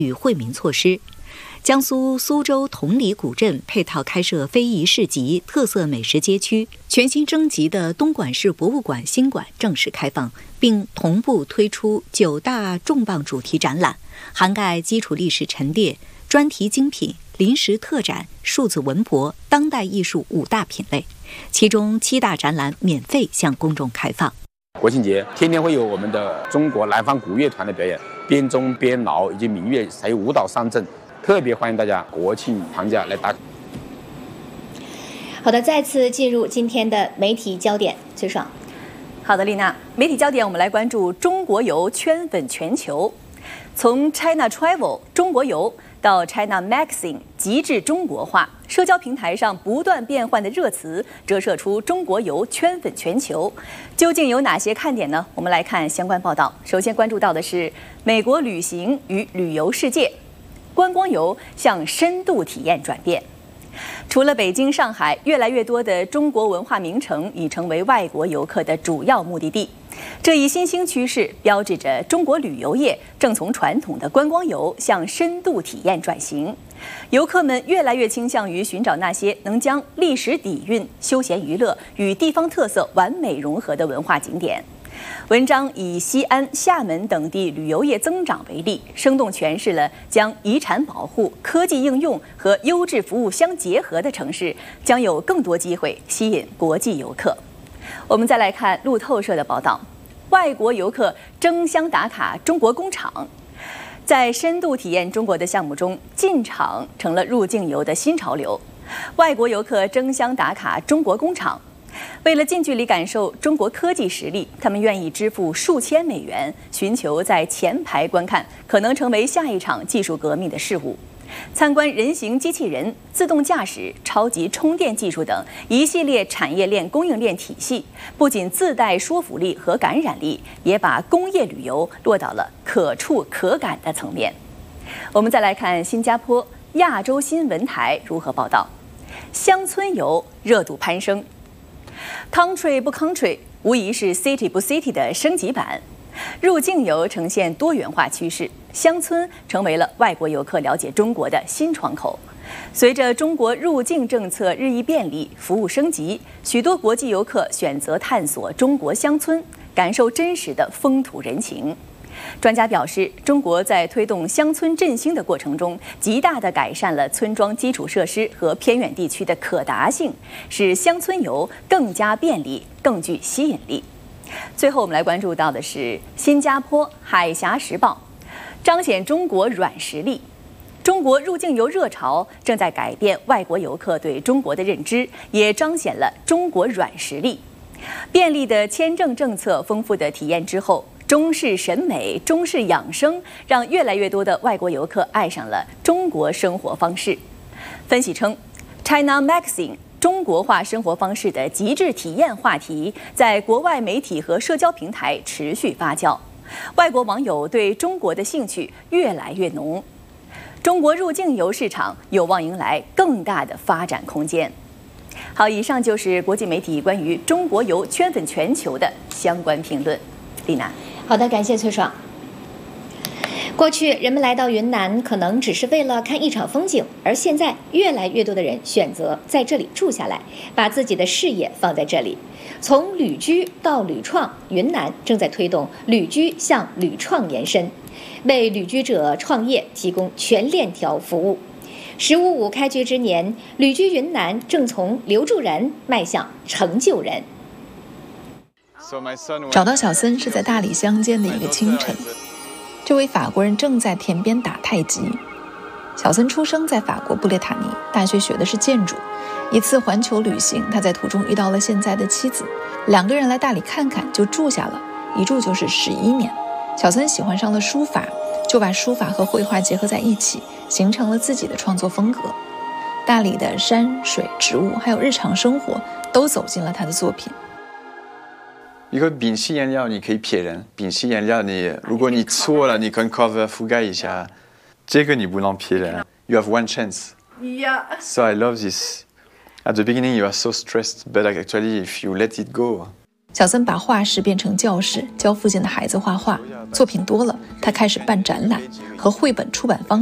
与惠民措施。江苏苏州同里古镇配套开设非遗市集、特色美食街区，全新升级的东莞市博物馆新馆正式开放，并同步推出9大重磅主题展览，涵盖基础历史陈列、专题精品、临时特展、数字文博、当代艺术5大品类，其中7大展览免费向公众开放。 国庆节天天会有我们的中国南方古乐团的表演，编钟、编挠以及民乐，还有舞蹈上阵。特别欢迎大家国庆长假来打卡。 好的，再次进入今天的媒体焦点，崔爽。 好的，丽娜，媒体焦点我们来关注中国游圈粉全球，从 China Travel 中国游到 China Magazine 极致中国化，社交平台上不断变换的热词折射出中国游圈粉全球。究竟有哪些看点呢？我们来看相关报道。首先关注到的是美国旅行与旅游世界。观光游向深度体验转变，除了北京、上海，越来越多的中国文化名城已成为外国游客的主要目的地。这一新兴趋势标志着中国旅游业正从传统的观光游向深度体验转型。游客们越来越倾向于寻找那些能将历史底蕴、休闲娱乐与地方特色完美融合的文化景点。文章以西安、厦门等地旅游业增长为例，生动诠释了将遗产保护、科技应用和优质服务相结合的城市将有更多机会吸引国际游客。我们再来看路透社的报道，外国游客争相打卡中国工厂。在深度体验中国的项目中，进厂成了入境游的新潮流。外国游客争相打卡中国工厂。为了近距离感受中国科技实力，他们愿意支付数千美元，寻求在前排观看可能成为下一场技术革命的事物。参观人形机器人、自动驾驶、超级充电技术等一系列产业链供应链体系，不仅自带说服力和感染力，也把工业旅游落到了可触可感的层面。我们再来看新加坡亚洲新闻台如何报道：乡村游热度攀升。Country 不 Country 无疑是 City 不 City 的升级版，入境游呈现多元化趋势，乡村成为了外国游客了解中国的新窗口。随着中国入境政策日益便利，服务升级，许多国际游客选择探索中国乡村，感受真实的风土人情。专家表示，中国在推动乡村振兴的过程中，极大地改善了村庄基础设施和偏远地区的可达性，使乡村游更加便利、更具吸引力。最后，我们来关注到的是新加坡《海峡时报》，彰显中国软实力。中国入境游热潮正在改变外国游客对中国的认知，也彰显了中国软实力。便利的签证政策、丰富的体验之后，中式审美、中式养生，让越来越多的外国游客爱上了中国生活方式。分析称 ，China Magazine 中国化生活方式的极致体验话题，在国外媒体和社交平台持续发酵，外国网友对中国的兴趣越来越浓。中国入境游市场有望迎来更大的发展空间。好，以上就是国际媒体关于中国游圈粉全球的相关评论。丽娜。 好的，感谢崔爽。过去人们来到云南可能只是为了看一场风景，而现在越来越多的人选择在这里住下来，把自己的事业放在这里。从旅居到旅创，云南正在推动旅居向旅创延伸，为旅居者创业提供全链条服务。“1055”开局之年，旅居云南正从留住人迈向成就人。 找到小森是在大理乡间的一个清晨，这位法国人正在田边打太极。小森出生在法国布列塔尼，大学学的是建筑。一次环球旅行，他在途中遇到了现在的妻子，2个人来大理看看，就住下了，一住就是11年。小森喜欢上了书法，就把书法和绘画结合在一起，形成了自己的创作风格。大理的山水、植物还有日常生活都走进了他的作品。 一个丙烯颜料你可以撇人，丙烯颜料如果你错了，你跟 cover 覆盖一下，这个你不能撇人。You have one chance. Yeah. So I love this. At the beginning you are so stressed, but actually if you let it go, 小森把画室变成教室，教附近的孩子画画。作品多了，他开始办展览，和绘本出版方